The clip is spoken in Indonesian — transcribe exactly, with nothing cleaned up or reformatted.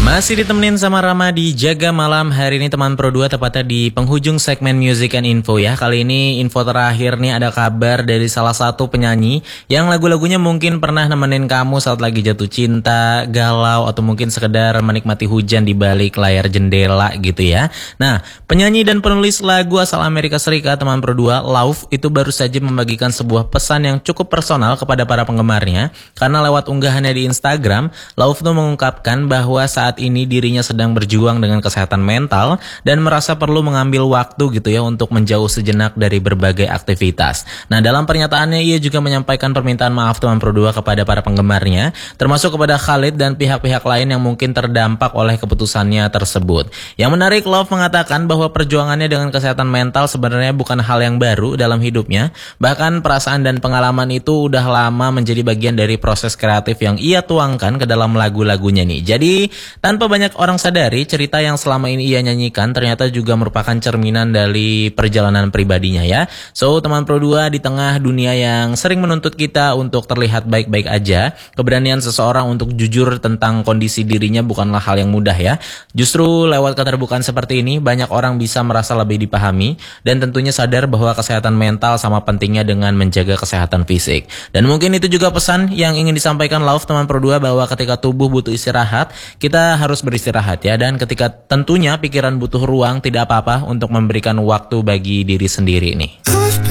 Masih ditemenin sama Rama di Jaga Malam. Hari ini teman Pro dua tepatnya di penghujung segmen Music and Info ya. Kali ini info terakhir nih, ada kabar dari salah satu penyanyi yang lagu-lagunya mungkin pernah nemenin kamu saat lagi jatuh cinta, galau, atau mungkin sekedar menikmati hujan di balik layar jendela gitu ya. Nah, penyanyi dan penulis lagu asal Amerika Serikat teman Pro dua, Lauv, itu baru saja membagikan sebuah pesan yang cukup personal kepada para penggemarnya. Karena lewat unggahannya di Instagram, Lauv tuh mengungkapkan bahwa saat ini dirinya sedang berjuang dengan kesehatan mental dan merasa perlu mengambil waktu gitu ya untuk menjauh sejenak dari berbagai aktivitas. Nah, dalam pernyataannya ia juga menyampaikan permintaan maaf teman Pro dua kepada para penggemarnya, termasuk kepada Khalid dan pihak-pihak lain yang mungkin terdampak oleh keputusannya tersebut. Yang menarik, Lauv mengatakan bahwa perjuangannya dengan kesehatan mental sebenarnya bukan hal yang baru dalam hidupnya. Bahkan perasaan dan pengalaman itu udah lama menjadi bagian dari proses kreatif yang ia tuangkan ke dalam lagu-lagunya nih. Jadi tanpa banyak orang sadari, cerita yang selama ini ia nyanyikan ternyata juga merupakan cerminan dari perjalanan pribadinya ya. So, teman Pro dua, di tengah dunia yang sering menuntut kita untuk terlihat baik-baik aja, keberanian seseorang untuk jujur tentang kondisi dirinya bukanlah hal yang mudah ya. Justru lewat keterbukaan seperti ini, banyak orang bisa merasa lebih dipahami dan tentunya sadar bahwa kesehatan mental sama pentingnya dengan menjaga kesehatan fisik. Dan mungkin itu juga pesan yang ingin disampaikan Lauv teman Pro dua, bahwa ketika tubuh butuh istirahat, kita harus beristirahat ya, dan ketika tentunya pikiran butuh ruang, tidak apa-apa untuk memberikan waktu bagi diri sendiri nih.